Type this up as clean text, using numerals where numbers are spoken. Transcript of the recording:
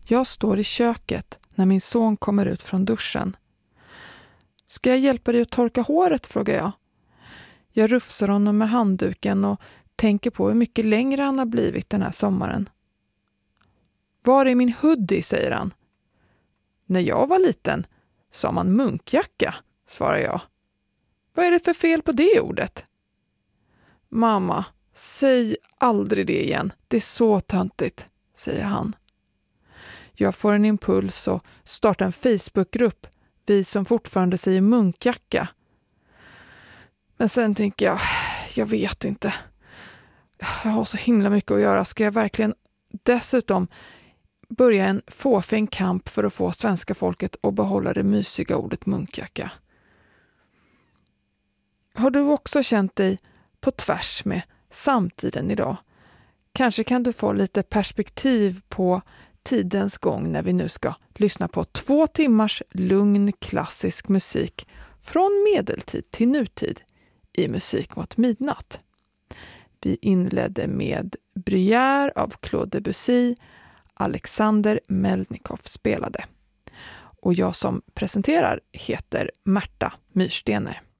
Jag står i köket när min son kommer ut från duschen. Ska jag hjälpa dig att torka håret, frågar jag. Jag rufsar honom med handduken och tänker på hur mycket längre han har blivit den här sommaren. Var är min hoodie, säger han. När jag var liten sa man munkjacka, svarar jag. Vad är det för fel på det ordet? Mamma, säg aldrig det igen. Det är så töntigt, säger han. Jag får en impuls och startar en Facebookgrupp. Vi som fortfarande säger munkjacka. Men sen tänker jag vet inte. Jag har så himla mycket att göra. Ska jag verkligen dessutom börja en fåfäng kamp för att få svenska folket att behålla det mysiga ordet munkjacka? Har du också känt dig på tvärs med samtiden idag? Kanske kan du få lite perspektiv på tidens gång när vi nu ska lyssna på 2 timmars lugn klassisk musik från medeltid till nutid i Musik mot midnatt. Vi inledde med Bruyère av Claude Debussy. Alexander Melnikov spelade. Och jag som presenterar heter Märta Myrstener.